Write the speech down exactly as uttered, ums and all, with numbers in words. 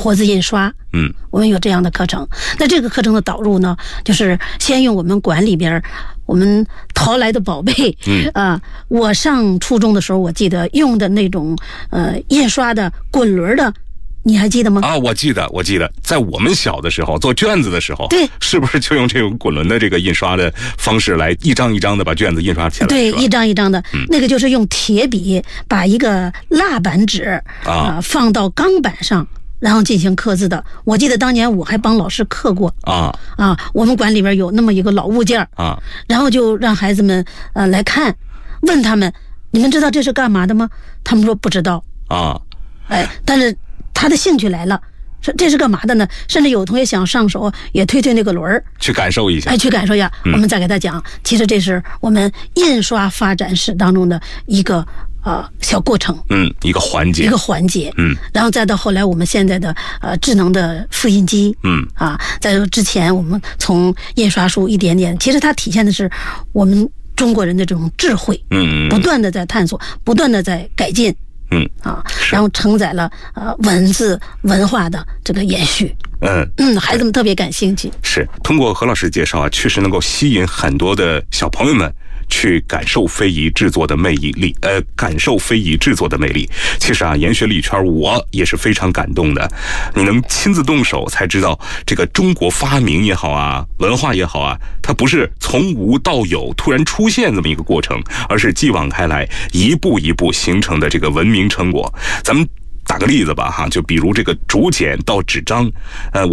活字印刷， 嗯， 我们有这样的课程。那这个课程的导入呢，就是先用我们馆里边我们淘来的宝贝， 嗯啊、呃，我上初中的时候，我记得用的那种呃印刷的滚轮的。你还记得吗？ 啊，我记得，我记得，在我们小的时候做卷子的时候， 对， 是不是就用这种滚轮的这个印刷的方式来一张一张的把卷子印刷起来？ 对，一张一张的、嗯，那个就是用铁笔把一个蜡板纸啊、呃、放到钢板上，然后进行刻字的。我记得当年我还帮老师刻过啊啊，我们馆里边有那么一个老物件啊， 然后就让孩子们呃来看，问他们，你们知道这是干嘛的吗？他们说不知道啊， 哎，但是。他的兴趣来了，说这是干嘛的呢？甚至有同学想上手也推推那个轮儿， 去感受一下， 哎，去感受一下。嗯、我们再给他讲，其实这是我们印刷发展史当中的一个呃小过程， 嗯，一个环节， 一个环节， 嗯， 然后再到后来我们现在的呃智能的复印机， 嗯啊，在之前我们从印刷术一点点，其实它体现的是我们中国人的这种智慧， 嗯， 不断的在探索，不断的在改进。 嗯啊，然后承载了呃文字文化的这个延续。 嗯嗯，孩子们特别感兴趣。 是通过何老师介绍啊，确实能够吸引很多的小朋友们去感受非遗制作的魅力，呃，感受非遗制作的魅力。其实啊，研学了一圈，我也是非常感动的。你能亲自动手，才知道这个中国发明也好啊，文化也好啊，它不是从无到有突然出现这么一个过程，而是继往开来，一步一步形成的这个文明成果。咱们打个例子吧，哈，就比如这个竹简到纸张，呃。